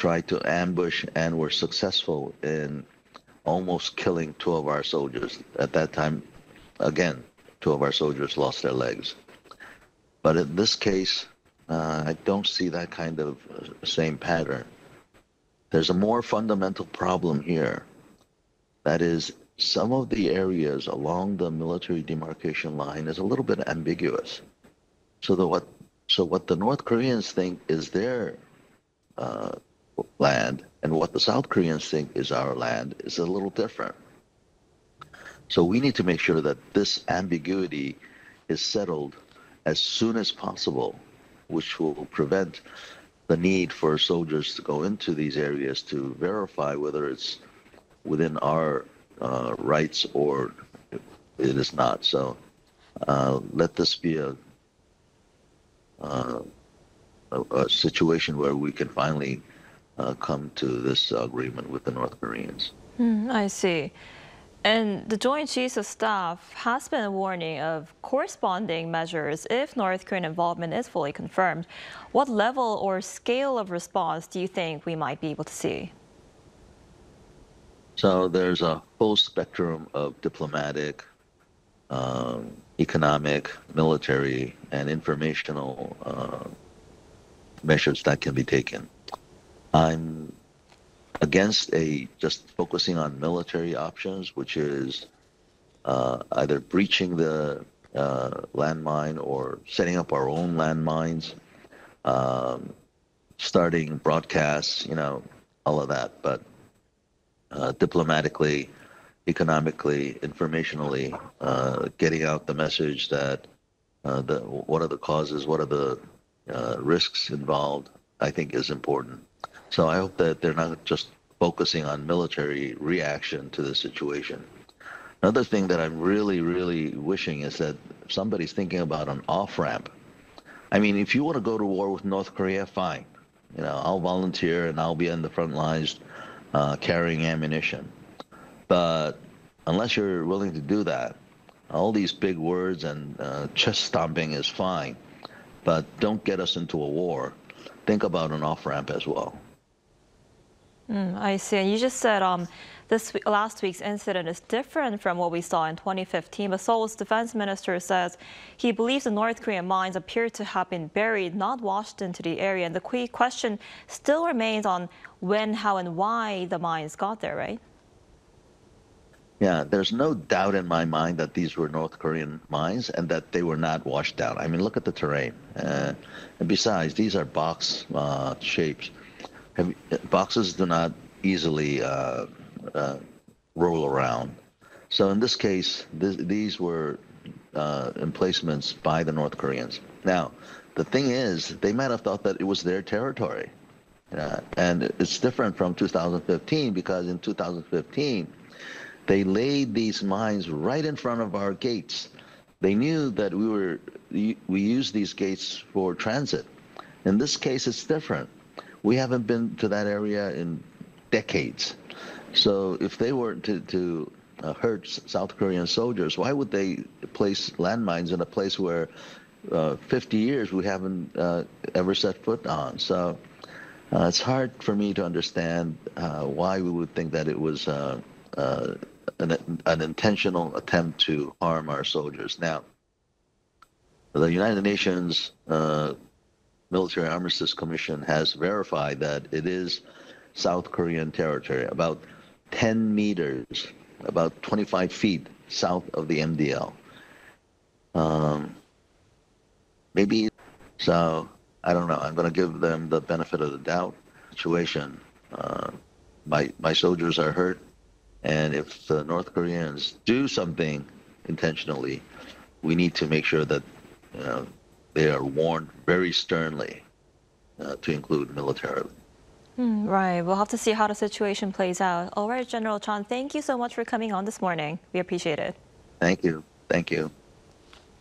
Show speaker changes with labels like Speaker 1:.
Speaker 1: tried to ambush and were successful in almost killing two of our soldiers. At that time, again, two of our soldiers lost their legs. But in this case, I don't see that kind of same pattern. There's a more fundamental problem here. That is, some of the areas along the military demarcation line is a little bit ambiguous. So what the North Koreans think is their land and what the South Koreans think is our land is a little different. So we need to make sure that this ambiguity is settled as soon as possible, which will prevent the need for soldiers to go into these areas to verify whether it's within our rights or it is not. So let this be a situation where we can finally come to this agreement with the North Koreans.
Speaker 2: I see. And the Joint Chiefs of Staff has been warning of corresponding measures if North Korean involvement is fully confirmed. What level or scale of response do you think we might be able to see?
Speaker 1: So there's a full spectrum of diplomatic, economic, military, and informational measures that can be taken. I'm against just focusing on military options, which is either breaching the landmine or setting up our own landmines, starting broadcasts, all of that. But diplomatically, economically, informationally, getting out the message that what are the causes, what are the risks involved, I think is important. So I hope that they're not just focusing on military reaction to the situation. Another thing that I'm really, really wishing is that somebody's thinking about an off-ramp. I mean, if you want to go to war with North Korea, fine. I'll volunteer and I'll be on the front lines carrying ammunition. But unless you're willing to do that, all these big words and chest stomping is fine. But don't get us into a war. Think about an off-ramp as well.
Speaker 2: I see. And you just said last week's incident is different from what we saw in 2015. But Seoul's defense minister says he believes the North Korean mines appear to have been buried, not washed into the area. And the key question still remains on when, how, and why the mines got there, right?
Speaker 1: Yeah, there's no doubt in my mind that these were North Korean mines and that they were not washed down. I mean, look at the terrain. And besides, these are box shapes. Boxes do not easily roll around. So in this case, these were emplacements by the North Koreans. Now, the thing is, they might have thought that it was their territory. And it's different from 2015 because in 2015, they laid these mines right in front of our gates. They knew that we used these gates for transit. In this case, it's different. We haven't been to that area in decades. So if they were to hurt South Korean soldiers, why would they place landmines in a place where 50 years we haven't ever set foot on? So it's hard for me to understand why we would think that it was an intentional attempt to harm our soldiers. Now, the United Nations Military Armistice Commission has verified that it is South Korean territory, about 10 meters, about 25 feet south of the MDL. Maybe, so I don't know. I'm going to give them the benefit of the doubt situation. My soldiers are hurt, and if the North Koreans do something intentionally, we need to make sure that they are warned very sternly, to include militarily.
Speaker 2: Right. We'll have to see how the situation plays out. All right, General Chon, thank you so much for coming on this morning. We appreciate it.
Speaker 1: Thank you. Thank you.